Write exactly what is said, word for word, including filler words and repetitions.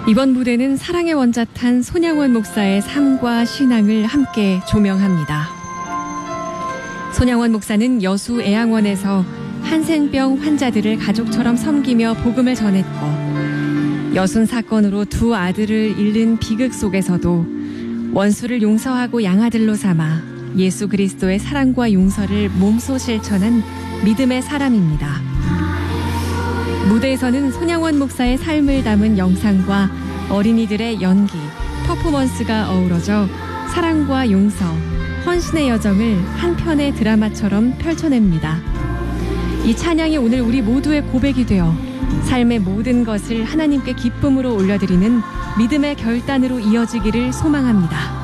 이번 무대는 사랑의 원자탄 손양원 목사의 삶과 신앙을 함께 조명합니다. 손양원 목사는 여수 애양원에서 한센병 환자들을 가족처럼 섬기며 복음을 전했고, 여순 사건으로 두 아들을 잃는 비극 속에서도 원수를 용서하고 양아들로 삼아 예수 그리스도의 사랑과 용서를 몸소 실천한 믿음의 사람입니다. 무대에서는 손양원 목사의 삶을 담은 영상과 어린이들의 연기, 퍼포먼스가 어우러져 사랑과 용서, 헌신의 여정을 한 편의 드라마처럼 펼쳐냅니다. 이 찬양이 오늘 우리 모두의 고백이 되어 삶의 모든 것을 하나님께 기쁨으로 올려드리는 믿음의 결단으로 이어지기를 소망합니다.